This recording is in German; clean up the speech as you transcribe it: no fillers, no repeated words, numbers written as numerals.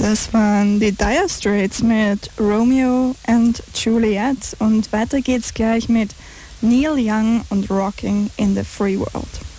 Das waren die Dire Straits mit Romeo and Juliet und weiter geht's gleich mit Neil Young und Rocking in the Free World.